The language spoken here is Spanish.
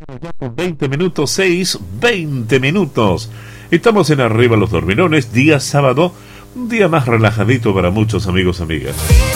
20 minutos, 20 minutos. Estamos en Arriba los Dormilones, día sábado, un día más relajadito para muchos amigos, amigas.